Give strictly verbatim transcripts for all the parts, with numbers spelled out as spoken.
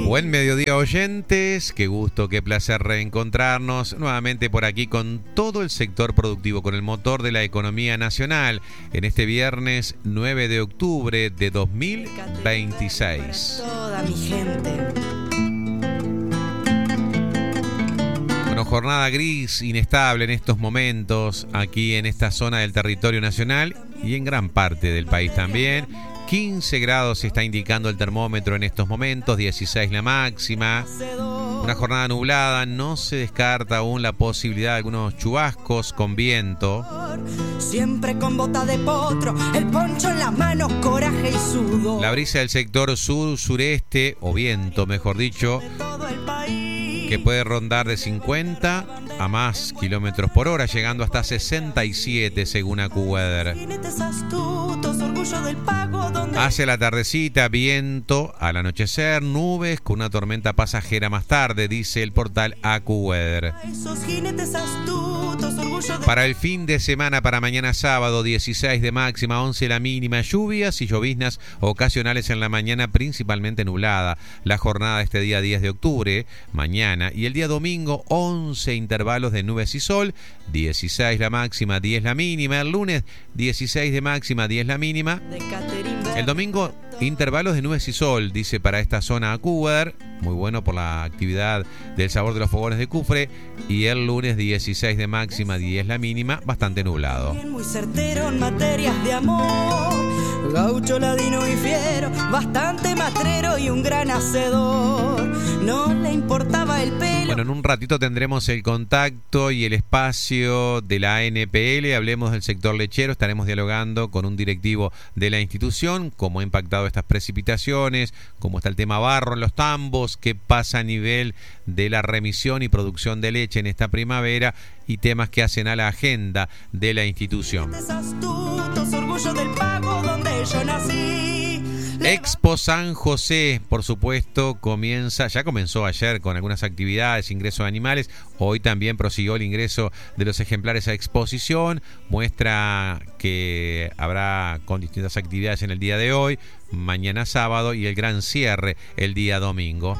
Buen mediodía, oyentes, qué gusto, qué placer reencontrarnos nuevamente por aquí con todo el sector productivo, con el motor de la economía nacional, en este viernes nueve de octubre de dos mil veintiséis. Toda mi gente. Bueno, jornada gris, inestable en estos momentos, aquí en esta zona del territorio nacional y en gran parte del país también. quince grados está indicando el termómetro en estos momentos, dieciséis la máxima. Una jornada nublada, no se descarta aún la posibilidad de algunos chubascos con viento. Siempre con bota de potro, el poncho en las manos, coraje y sudor. La brisa del sector sur-sureste, o viento mejor dicho, que puede rondar de cincuenta a más kilómetros por hora, llegando hasta sesenta y siete según AccuWeather. Hacia la tardecita, viento, al anochecer, nubes con una tormenta pasajera más tarde, dice el portal AccuWeather. Para el fin de semana, para mañana sábado, dieciséis de máxima, once la mínima, lluvias y lloviznas ocasionales en la mañana, principalmente nublada. La jornada de este día diez de octubre, mañana, y el día domingo, once intervalos de nubes y sol, dieciséis la máxima, diez la mínima. El lunes, dieciséis de máxima, diez la mínima. El domingo, intervalos de nubes y sol, dice para esta zona AccuWeather, muy bueno por la actividad del sabor de los fogones de Cufre. Y el lunes, dieciséis de máxima, diez la mínima, bastante nublado. Muy certero en materias de amor, gaucho, ladino y fiero, bastante matrero y un gran hacedor. No le importaba el pelo. Bueno, en un ratito tendremos el contacto y el espacio de la A N P L. Hablemos del sector lechero. Estaremos dialogando con un directivo de la institución, cómo ha impactado estas precipitaciones, cómo está el tema barro en los tambos, qué pasa a nivel de la remisión y producción de leche en esta primavera y temas que hacen a la agenda de la institución. Expo San José, por supuesto, comienza, ya comenzó ayer con algunas actividades, ingreso de animales. Hoy también prosiguió el ingreso de los ejemplares a exposición. Muestra que habrá con distintas actividades en el día de hoy, mañana sábado y el gran cierre el día domingo.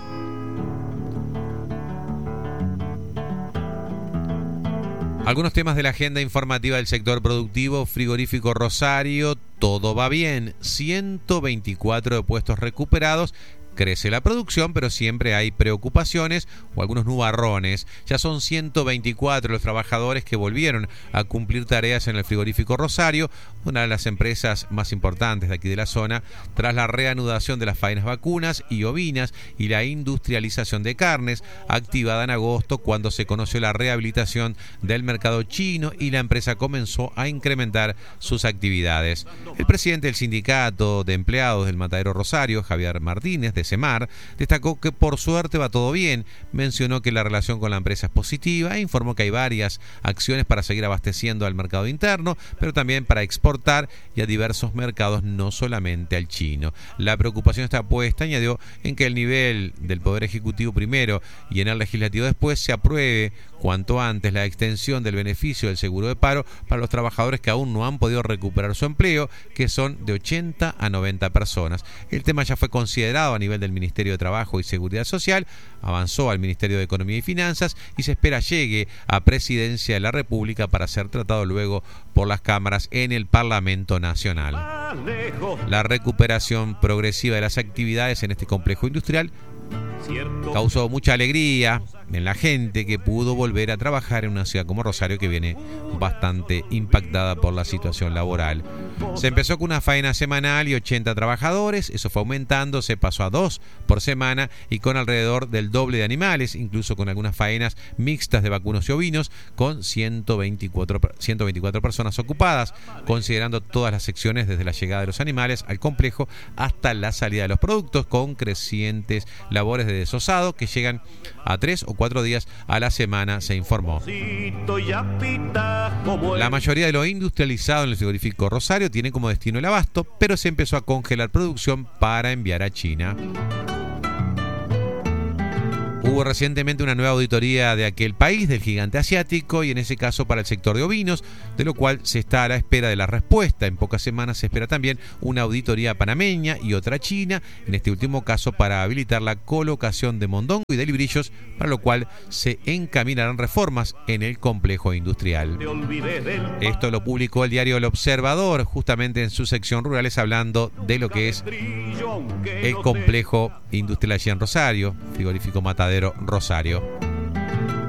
Algunos temas de la agenda informativa del sector productivo. Frigorífico Rosario, todo va bien, ciento veinticuatro de puestos recuperados. Crece la producción, pero siempre hay preocupaciones o algunos nubarrones. Ya son ciento veinticuatro los trabajadores que volvieron a cumplir tareas en el frigorífico Rosario, una de las empresas más importantes de aquí de la zona, tras la reanudación de las faenas vacunas y ovinas y la industrialización de carnes, activada en agosto cuando se conoció la rehabilitación del mercado chino y la empresa comenzó a incrementar sus actividades. El presidente del sindicato de empleados del Matadero Rosario, Javier Martínez, de Semar, destacó que por suerte va todo bien, mencionó que la relación con la empresa es positiva e informó que hay varias acciones para seguir abasteciendo al mercado interno, pero también para exportar y a diversos mercados, no solamente al chino. La preocupación está puesta, añadió, en que el nivel del Poder Ejecutivo primero y en el Legislativo después se apruebe cuanto antes la extensión del beneficio del seguro de paro para los trabajadores que aún no han podido recuperar su empleo, que son de ochenta a noventa personas. El tema ya fue considerado a nivel del Ministerio de Trabajo y Seguridad Social, avanzó al Ministerio de Economía y Finanzas y se espera llegue a Presidencia de la República para ser tratado luego por las cámaras en el Parlamento Nacional. La recuperación progresiva de las actividades en este complejo industrial causó mucha alegría en la gente que pudo volver a trabajar en una ciudad como Rosario, que viene bastante impactada por la situación laboral. Se empezó con una faena semanal y ochenta trabajadores, eso fue aumentando, se pasó a dos por semana y con alrededor del doble de animales, incluso con algunas faenas mixtas de vacunos y ovinos, con ciento veinticuatro, ciento veinticuatro personas ocupadas, considerando todas las secciones desde la llegada de los animales al complejo hasta la salida de los productos, con crecientes labores de desosado que llegan a tres o cuatro días a la semana, se informó. La mayoría de lo industrializado en el frigorífico Rosario tiene como destino el abasto, pero se empezó a congelar producción para enviar a China. Hubo recientemente una nueva auditoría de aquel país, del gigante asiático, y en ese caso para el sector de ovinos, de lo cual se está a la espera de la respuesta. En pocas semanas se espera también una auditoría panameña y otra china, en este último caso para habilitar la colocación de mondongo y de librillos, para lo cual se encaminarán reformas en el complejo industrial. Esto lo publicó el diario El Observador, justamente en su sección Rurales, hablando de lo que es el complejo industrial allí en Rosario, frigorífico Matadero Rosario.